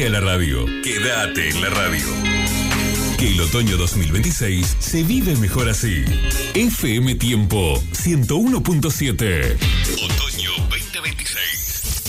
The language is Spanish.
Sumate a la radio. Quédate en la radio. Que el otoño 2026 se vive mejor así. FM Tiempo 101.7.